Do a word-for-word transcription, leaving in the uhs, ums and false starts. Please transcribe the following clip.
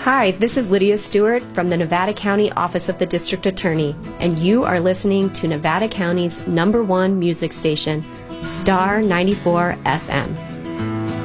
Hi, this is Lydia Stewart from the Nevada County Office of the District Attorney, and you are listening to Nevada County's number one music station, Star ninety-four F M.